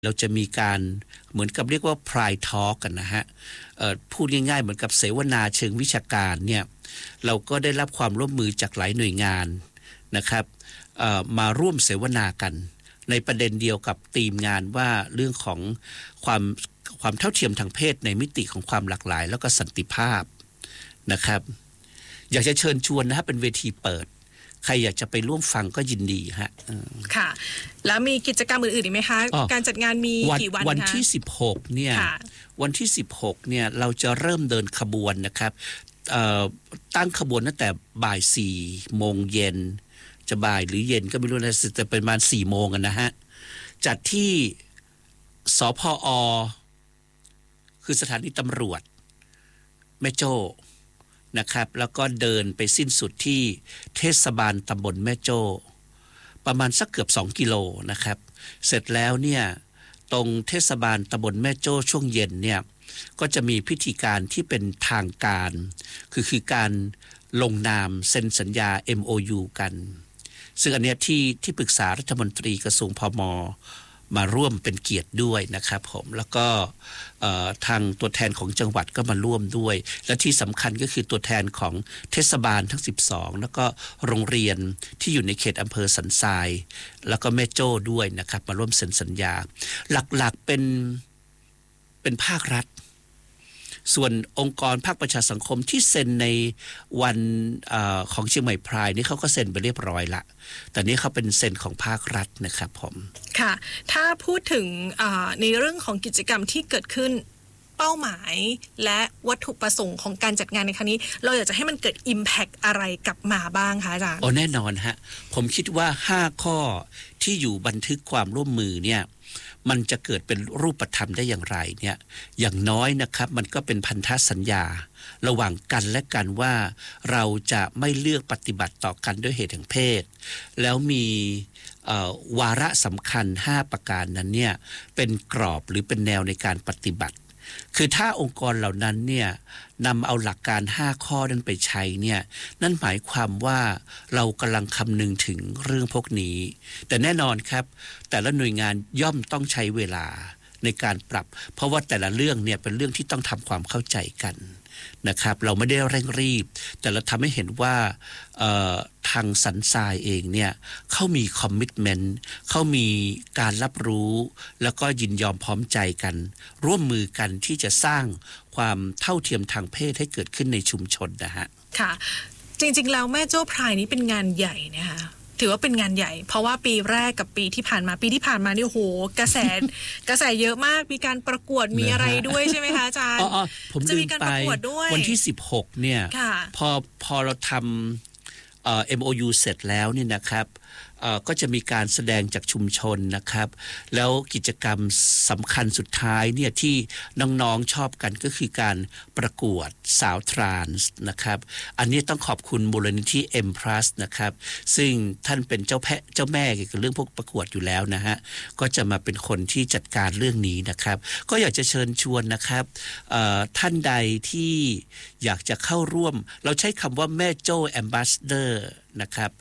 เราจะมีการเหมือนกับเรียกว่า Pride Talk กันนะฮะพูดง่ายๆเหมือนกับเสวนาเชิงวิชาการเนี่ยเราก็ได้รับความร่วมมือจากหลายหน่วยงานนะครับมาร่วมเสวนากันในประเด็นเดียวกับธีมงานว่าเรื่องของความเท่าเทียมทางเพศในมิติของความหลากหลายแล้วก็สันติภาพนะครับอยากจะเชิญชวนนะฮะเป็นเวทีเปิดใครอยากจะไปร่วมฟังก็ยินดีฮะค่ะแล้วมีกิจกรรมอื่นๆอีกไหมคะการจัดงานมีกี่วันคะวันที่16เนี่ยวันที่16เนี่ยเราจะเริ่มเดินขบวนนะครับตั้งขบวนตั้งแต่บ่าย4โมงเย็นจะบ่ายหรือเย็นก็ไม่รู้นะแต่ประมาณ4โมงกันนะฮะจัดที่สพอคือสถานีตำรวจแม่โจ้นะครับแล้วก็เดินไปสิ้นสุดที่เทศบาลตำบลแม่โจ้ประมาณสักเกือบ2กิโลนะครับเสร็จแล้วเนี่ยตรงเทศบาลตำบลแม่โจ้ช่วงเย็นเนี่ยก็จะมีพิธีการที่เป็นทางการคือการลงนามเซ็นสัญญา MOU กันซึ่งอันเนี้ยที่ปรึกษารัฐมนตรีกระทรวงพม.มาร่วมเป็นเกียรติด้วยนะครับผมแล้วก็ทางตัวแทนของจังหวัดก็มาร่วมด้วยและที่สำคัญก็คือตัวแทนของเทศบาลทั้ง12แล้วก็โรงเรียนที่อยู่ในเขตอำเภอสันทรายแล้วก็แม่โจ้ด้วยนะครับมาร่วมเซ็นสัญญาหลักๆเป็นภาครัฐส่วนองค์กรภาคประชาสังคมที่เซ็นในวันของเชียงใหม่พรายนี่เขาก็เซ็นไปเรียบร้อยละแต่นี้เขาเป็นเซ็นของภาครัฐนะครับผมค่ะถ้าพูดถึงในเรื่องของกิจกรรมที่เกิดขึ้นเป้าหมายและวัตถุประสงค์ของการจัดงานในครั้งนี้เราอยากจะให้มันเกิด Impact อะไรกลับมาบ้างคะอาจารย์แน่นอนฮะผมคิดว่า5ข้อที่อยู่บันทึกความร่วมมือเนี่ยมันจะเกิดเป็นรูปธรรมได้อย่างไรเนี่ยอย่างน้อยนะครับมันก็เป็นพันธสัญญาระหว่างกันและกันว่าเราจะไม่เลือกปฏิบัติต่อกันด้วยเหตุแห่งเพศแล้วมีวาระสำคัญ5ประการนั้นเนี่ยเป็นกรอบหรือเป็นแนวในการปฏิบัติคือถ้าองค์กรเหล่านั้นเนี่ยนำเอาหลักการ5ข้อนั้นไปใช้เนี่ยนั่นหมายความว่าเรากำลังคำนึงถึงเรื่องพวกนี้แต่แน่นอนครับแต่ละหน่วยงานย่อมต้องใช้เวลาในการปรับเพราะว่าแต่ละเรื่องเนี่ยเป็นเรื่องที่ต้องทำความเข้าใจกันนะครับเราไม่ได้เร่งรีบแต่เราทำให้เห็นว่าทางสันทรายเองเนี่ยเขามีคอมมิตเมนต์เขามีการรับรู้แล้วก็ยินยอมพร้อมใจกันร่วมมือกันที่จะสร้างความเท่าเทียมทางเพศให้เกิดขึ้นในชุมชนนะฮะค่ะจริงๆแล้วแม่โจ้พรายนี้เป็นงานใหญ่นะคะถือว่าเป็นงานใหญ่เพราะว่าปีแรกกับปีที่ผ่านมานี่โหกระแสเยอะมากมีการประกวดมีอะไรด้วยใช่ไหมคะอาจารย์ผมจะมีการประกวดด้วยวันที่16เนี่ยพอเราทำMOU เสร็จแล้วนี่นะครับก็จะมีการแสดงจากชุมชนนะครับแล้วกิจกรรมสำคัญสุดท้ายเนี่ยที่น้องๆชอบกันก็คือการประกวดสาวทรานส์นะครับอันนี้ต้องขอบคุณมูลนิธิ M+ นะครับซึ่งท่านเป็นเจ้าแม่เกี่ยวกับเรื่องพวกประกวดอยู่แล้วนะฮะก็จะมาเป็นคนที่จัดการเรื่องนี้นะครับก็อยากจะเชิญชวนนะครับท่านใดที่อยากจะเข้าร่วมเราใช้คำว่าแม่โจ้ Ambassador นะครับ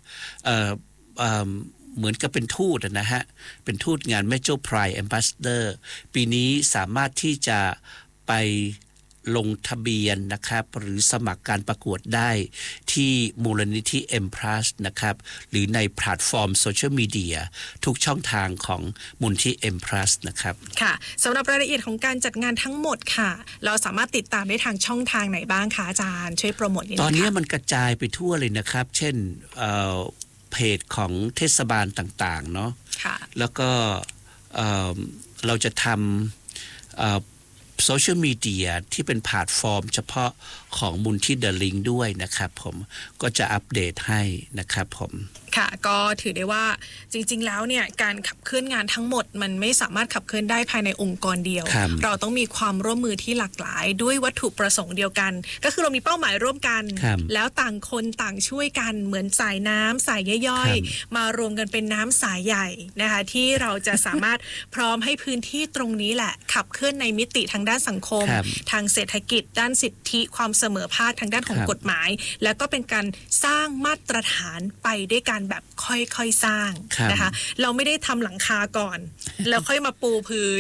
เหมือนกับเป็นทูตนะฮะเป็นทูตงานแม่โจ้พรายแอมบาสเดอร์ปีนี้สามารถที่จะไปลงทะเบียนนะครับหรือสมัครการประกวดได้ที่มูลนิธิ M+ นะครับหรือในแพลตฟอร์มโซเชียลมีเดียทุกช่องทางของมูลนิธิ M+ นะครับค่ะสำหรับรายละเอียดของการจัดงานทั้งหมดค่ะเราสามารถติดตามได้ทางช่องทางไหนบ้างคะอาจารย์ช่วยโปรโมทนิดนึงตอนนี้มันกระจายไปทั่วเลยนะครับเช่นเพจของเทศบาลต่างๆเนาะแล้วก็เราจะทำโซเชียลมีเดียที่เป็นแพลตฟอร์มเฉพาะของมูลที่เดอะลิงก์ด้วยนะครับผมก็จะอัปเดตให้นะครับผมค่ะก็ถือได้ว่าจริงๆแล้วเนี่ยการขับเคลื่อนงานทั้งหมดมันไม่สามารถขับเคลื่อนได้ภายในองค์กรเดียวเราต้องมีความร่วมมือที่หลากหลายด้วยวัตถุประสงค์เดียวกันก็คือเรามีเป้าหมายร่วมกันแล้วต่างคนต่างช่วยกันเหมือนสายน้ำสายย่อยๆมารวมกันเป็นน้ำสายใหญ่นะคะที่เราจะสามารถพร้อมให้พื้นที่ตรงนี้แหละขับเคลื่อนในมิติทางด้านสังคมทางเศรษฐกิจด้านสิทธิความเสมอภาคทางด้านของกฎหมายแล้วก็เป็นการสร้างมาตรฐานไปด้วยกันการแบบค่อยๆสร้างนะคะเราไม่ได้ทำหลังคาก่อนแล้วค่อยมาปูพื้น